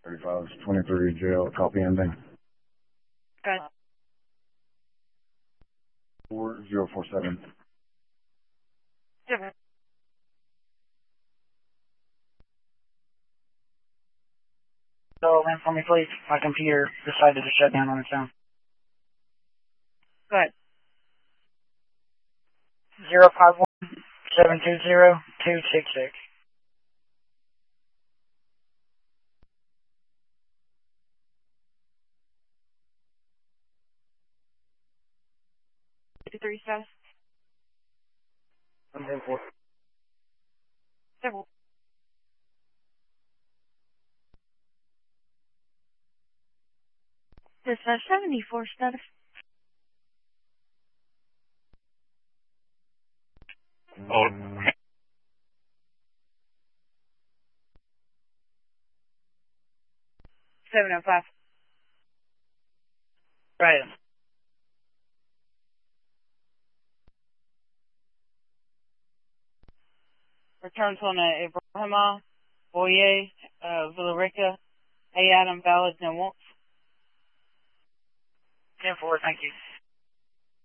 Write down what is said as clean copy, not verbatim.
3523 jail, copy ending. Okay. 4047. Different. So, man, for me, please. My computer decided to shut down on its own. Go ahead. 051-720-266. Three status. Several. This 74 status. Oh. 705. Right. Returns on Ibrahima, Boye, Villarica, A. Adam, Valid, and Wolf. 10-4, thank you.